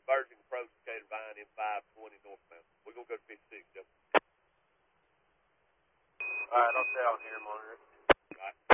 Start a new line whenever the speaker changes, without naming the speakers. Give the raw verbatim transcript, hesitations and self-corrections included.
Virgin approach Decatur Vine in five twenty northbound. We're going to go to fifty-six, Joe.
All right, I'll stay out here, monitor.
All right.